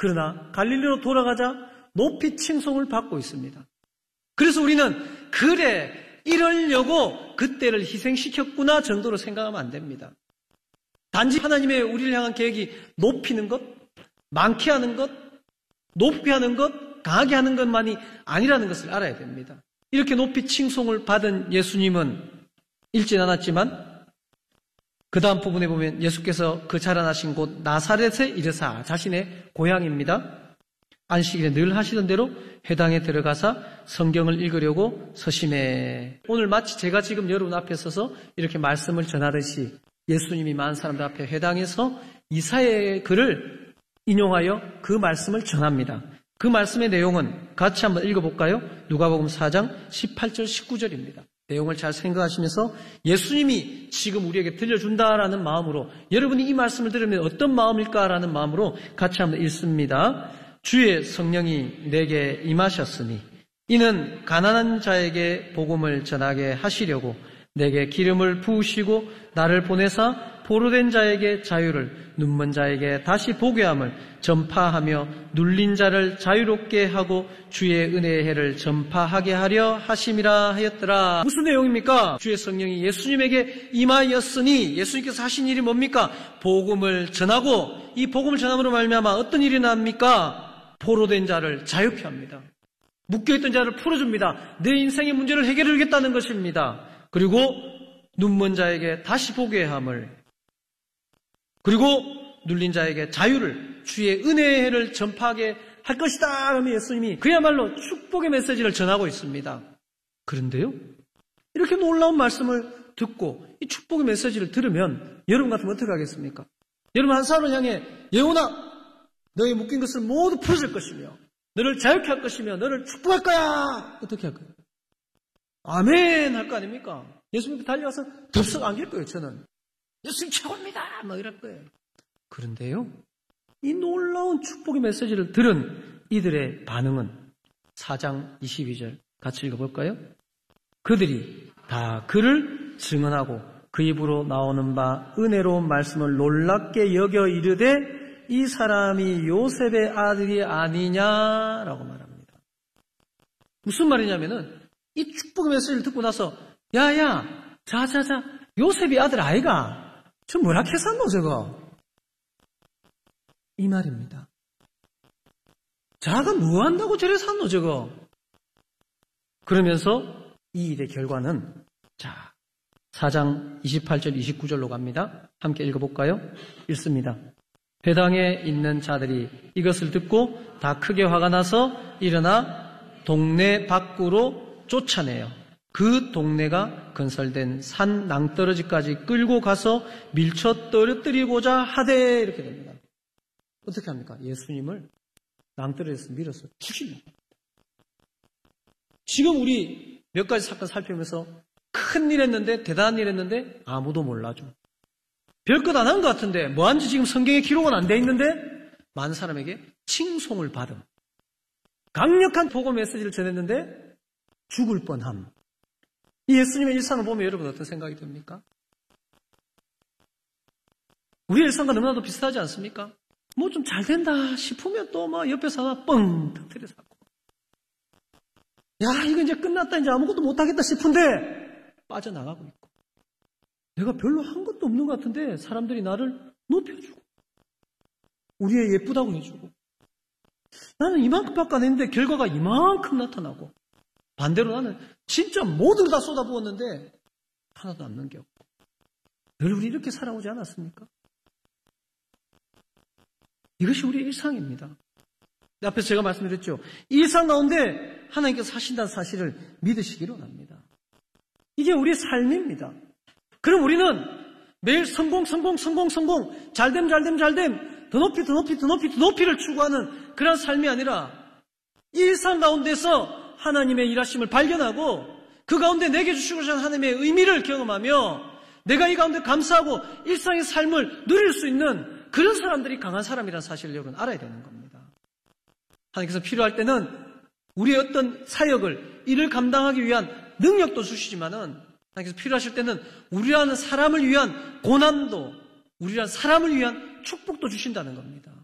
그러나 갈릴리로 돌아가자 높이 칭송을 받고 있습니다. 그래서 우리는 그래 이러려고 그때를 희생시켰구나 정도로 생각하면 안 됩니다. 단지 하나님의 우리를 향한 계획이 높이는 것, 많게 하는 것, 높게 하는 것, 강하게 하는 것만이 아니라는 것을 알아야 됩니다. 이렇게 높이 칭송을 받은 예수님은 읽진 않았지만 그 다음 부분에 보면 예수께서 그 자라나신 곳 나사렛에 이르사, 자신의 고향입니다. 안식일에 늘 하시던 대로 회당에 들어가사 성경을 읽으려고 서심해. 오늘 마치 제가 지금 여러분 앞에 서서 이렇게 말씀을 전하듯이 예수님이 많은 사람들 앞에 회당에서 이사야의 글을 인용하여 그 말씀을 전합니다. 그 말씀의 내용은 같이 한번 읽어볼까요? 누가복음 4장 18절 19절입니다. 내용을 잘 생각하시면서 예수님이 지금 우리에게 들려준다라는 마음으로, 여러분이 이 말씀을 들으면 어떤 마음일까라는 마음으로 같이 한번 읽습니다. 주의 성령이 내게 임하셨으니 이는 가난한 자에게 복음을 전하게 하시려고 내게 기름을 부으시고 나를 보내사 포로된 자에게 자유를, 눈먼 자에게 다시 보게 함을 전파하며 눌린 자를 자유롭게 하고 주의 은혜의 해를 전파하게 하려 하심이라 하였더라. 무슨 내용입니까? 주의 성령이 예수님에게 임하였으니 예수님께서 하신 일이 뭡니까? 복음을 전하고, 이 복음을 전함으로 말미암아 어떤 일이 납니까? 포로된 자를 자유케 합니다. 묶여있던 자를 풀어줍니다. 내 인생의 문제를 해결해 주겠다는 것입니다. 그리고 눈먼 자에게 다시 보게 함을, 그리고 눌린 자에게 자유를, 주의 은혜의 해를 전파하게 할 것이다 하며 예수님이 그야말로 축복의 메시지를 전하고 있습니다. 그런데요, 이렇게 놀라운 말씀을 듣고 이 축복의 메시지를 들으면 여러분 같으면 어떻게 하겠습니까? 여러분 한 사람을 향해 예훈아, 너의 묶인 것을 모두 풀어줄 것이며 너를 자유케 할 것이며 너를 축복할 거야. 어떻게 할 거예요? 아멘 할 거 아닙니까? 예수님께 달려와서 덥석 안길 거예요. 저는 예수님 최고입니다 뭐 이럴 거예요. 그런데요, 이 놀라운 축복의 메시지를 들은 이들의 반응은 4장 22절 같이 읽어볼까요? 그들이 다 그를 증언하고 그 입으로 나오는 바 은혜로운 말씀을 놀랍게 여겨 이르되 이 사람이 요셉의 아들이 아니냐라고 말합니다. 무슨 말이냐면은 이 축복의 메시지를 듣고 나서 야야 자자자 요셉이 아들 아이가 저 뭐라 캐산노 저거 이 말입니다. 자가 뭐 한다고 저래 샀노 저거. 그러면서 이 일의 결과는 자 4장 28절 29절로 갑니다. 함께 읽어볼까요? 읽습니다. 회당에 있는 자들이 이것을 듣고 다 크게 화가 나서 일어나 동네 밖으로 쫓아내요. 그 동네가 건설된 산 낭떠러지까지 끌고 가서 밀쳐 떨어뜨리고자 하되 이렇게 됩니다. 어떻게 합니까? 예수님을 낭떠러지에서 밀어서 죽입니다. 지금 우리 몇 가지 사건 살펴보면서 큰일 했는데, 대단한 일 했는데 아무도 몰라줘. 별것 안 한 것 같은데 뭐한지 지금 성경에 기록은 안 돼 있는데 많은 사람에게 칭송을 받음. 강력한 복음 메시지를 전했는데 죽을 뻔함. 이 예수님의 일상을 보면 여러분 어떤 생각이 듭니까? 우리의 일상과 너무나도 비슷하지 않습니까? 뭐 좀 잘 된다 싶으면 또 막 옆에서 하나 뻥 터뜨려서 하고, 야 이거 이제 끝났다 이제 아무것도 못하겠다 싶은데 빠져나가고 있고, 내가 별로 한 것도 없는 것 같은데 사람들이 나를 높여주고 우리의 예쁘다고 해주고, 나는 이만큼밖에 안 했는데 결과가 이만큼 나타나고, 반대로 나는 진짜 모든 걸 다 쏟아부었는데 하나도 남는 게 없고. 늘 우리 이렇게 살아오지 않았습니까? 이것이 우리의 일상입니다. 앞에서 제가 말씀드렸죠. 이 일상 가운데 하나님께서 사신다는 사실을 믿으시기를 원합니다. 이게 우리의 삶입니다. 그럼 우리는 매일 성공, 잘됨, 더 높이를 추구하는 그런 삶이 아니라 이 일상 가운데서 하나님의 일하심을 발견하고 그 가운데 내게 주시고자 하는 하나님의 의미를 경험하며 내가 이 가운데 감사하고 일상의 삶을 누릴 수 있는 그런 사람들이 강한 사람이라는 사실을 여러분 알아야 되는 겁니다. 하나님께서 필요할 때는 우리의 어떤 사역을, 일을 감당하기 위한 능력도 주시지만은 하나님께서 필요하실 때는 우리라는 사람을 위한 고난도, 우리라는 사람을 위한 축복도 주신다는 겁니다.